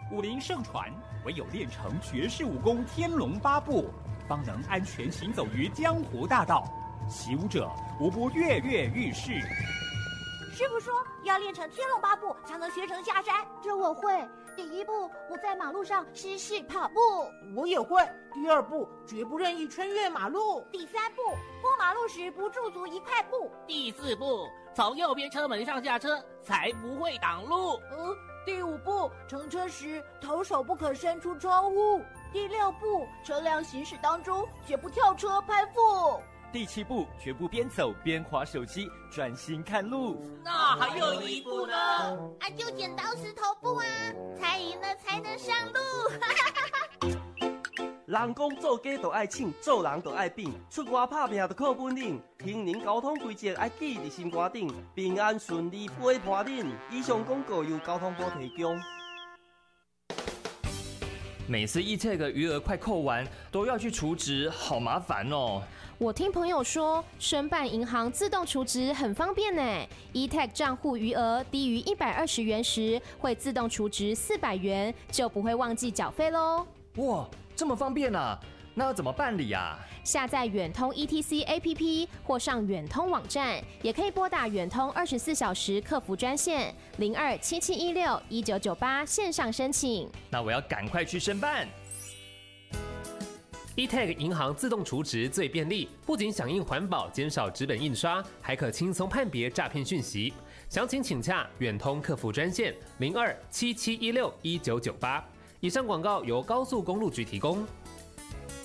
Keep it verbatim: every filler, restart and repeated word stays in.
武林盛传，唯有练成绝世武功天龙八部，方能安全行走于江湖大道。习武者无不跃跃欲试。 师傅说要练成天龙八部才能学成下山， 这我会。第一步，不在马路上失事跑步。 我也会。第二步，绝不任意穿越马路。 第三步，过马路时不驻足一块布。 第四步，从右边车门上下车，才不会挡路。 呃，第五步，乘车时头手不可伸出窗户。第六步，车辆行驶当中绝不跳车攀附。 第七步，绝不边走边滑手机，专心看路。 那还有一步呢？ 啊，就剪刀石头布啊！猜赢了才能上路。 人讲做家就爱请，做人就爱拼，出外打拼就靠本领。行人交通规则爱记伫心肝顶，平安顺利陪伴恁。以上广告由交通部提供。 每次 E-Tag 余额快扣完，都要去储值，好麻烦哦。 我听朋友说，申办银行自动储值很方便呢。E-Tag 账户余额低于一百二十元时，会自动储值四百元，就不会忘记缴费喽。 哇，这么方便啊！那要怎么办理啊？ 下载远通 E T C A P P 或上远通网站，也可以拨打远通二十四小时客服专线零二七七一六一九九八线上申请。 那我要赶快去申办。 E-Tag 银行自动储值最便利，不仅响应环保，减少纸本印刷，还可轻松判别诈骗讯息。详情请洽远通客服专线零二七七一六一九九八。以上广告由高速公路局提供。